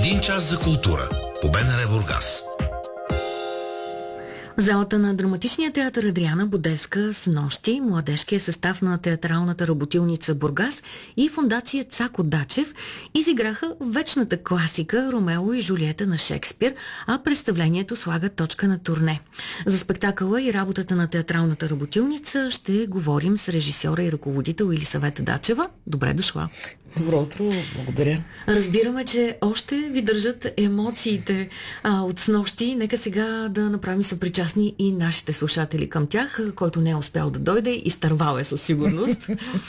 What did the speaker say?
Един час за култура по БНР Бургас. Залата на драматичния театър Адриана Будеска с нощи, младежкия състав на театралната работилница Бургас и фондация Цако Дачев изиграха вечната класика Ромео и Жулиета на Шекспир, а представлението слага точка на турне. За спектакъла и работата на театралната работилница ще говорим с режисьора и ръководител Елисавета Дачева. Добре дошла! Добро утро, благодаря. Разбираме, че още ви държат емоциите от снощи. Нека сега да направим съпричастни и нашите слушатели към тях, който не е успял да дойде, изтървал е със сигурност.